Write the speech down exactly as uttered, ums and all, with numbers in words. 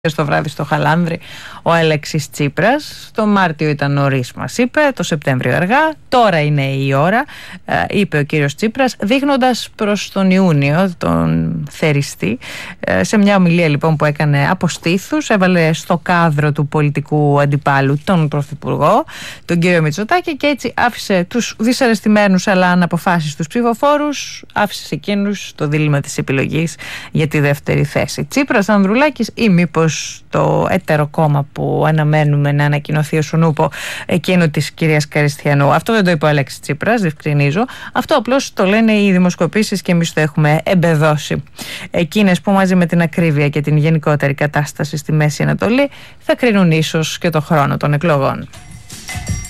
στο βράδυ στο Χαλάνδρη ο Αλέξης Τσίπρας. Το Μάρτιο ήταν νωρίς, μας είπε, το Σεπτέμβριο αργά. Τώρα είναι η ώρα, είπε ο κύριος Τσίπρας, δείχνοντας προς τον Ιούνιο, τον θεριστή. Σε μια ομιλία λοιπόν που έκανε από στήθους, έβαλε στο κάδρο του πολιτικού αντιπάλου τον Πρωθυπουργό, τον κύριο Μητσοτάκη, και έτσι άφησε τους δυσαρεστημένους αλλά αναποφάσιστους ψηφοφόρους, άφησε σε εκείνους το δίλημμα της επιλογής για τη δεύτερη θέση. Τσίπρας, Ανδρουλάκης ή μήπως το έτερο κόμμα που αναμένουμε να ανακοινωθεί ως ονούπο, εκείνο της κυρίας Καριστιανού. Αυτό δεν το είπε ο Αλέξης Τσίπρας, διευκρινίζω. Αυτό απλώς το λένε οι δημοσκοπήσεις και εμείς το έχουμε εμπεδώσει. Εκείνες που μαζί με την ακρίβεια και την γενικότερη κατάσταση στη Μέση Ανατολή θα κρίνουν ίσως και το χρόνο των εκλογών.